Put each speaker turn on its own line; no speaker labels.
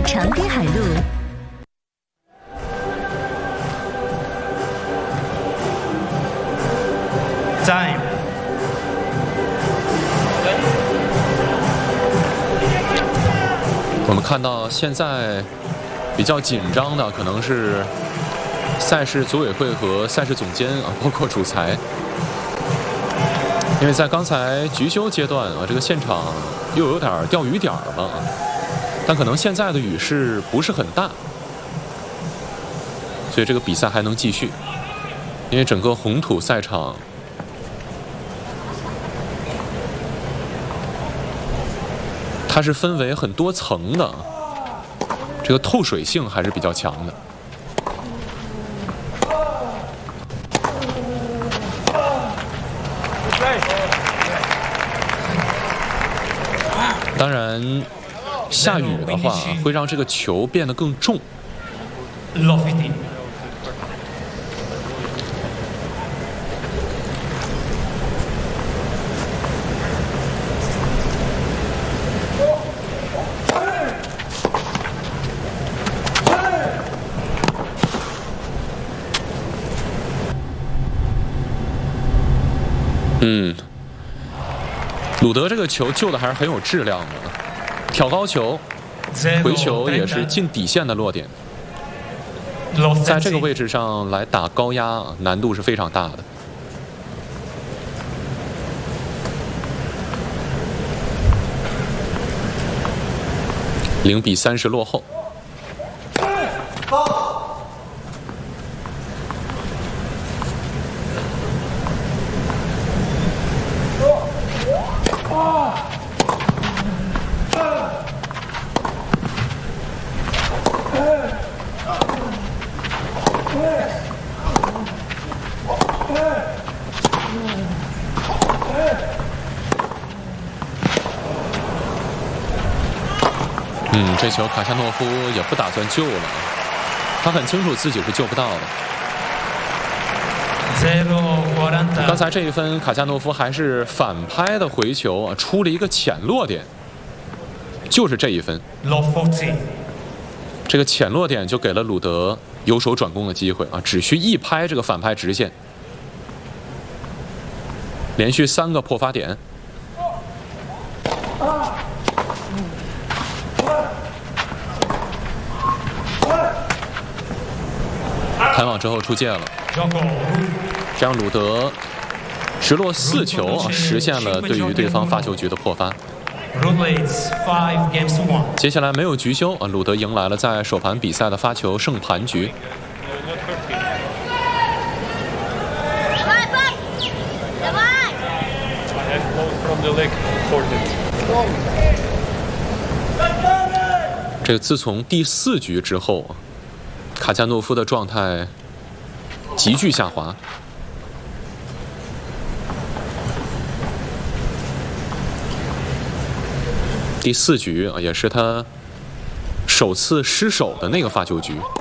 长滨海路。
Time。
我们看到现在比较紧张的可能是赛事组委会和赛事总监啊，包括主裁。因为在刚才局休阶段啊，这个现场又有点钓鱼点了，但可能现在的雨势不是很大，所以这个比赛还能继续。因为整个红土赛场它是分为很多层的，这个透水性还是比较强的。当然，下雨的话会让这个球变得更重。鲁德这个球救的还是很有质量的，挑高球，回球也是近底线的落点，在这个位置上来打高压，难度是非常大的。0-30落后。这球卡夏诺夫也不打算救了，他很清楚自己是救不到的。刚才这一分，卡夏诺夫还是反拍的回球啊，出了一个浅落点，就是这一分。这个浅落点就给了鲁德由守转攻的机会啊，只需一拍这个反拍直线，连续3个破发点。弹网之后出界了，这样鲁德直落4球啊，实现了对于对方发球局的破发。接下来没有局休啊，鲁德迎来了在首盘比赛的发球胜盘局。这个自从第4局之后，卡加诺夫的状态急剧下滑。第4局啊，也是他首次失手的那个发球局。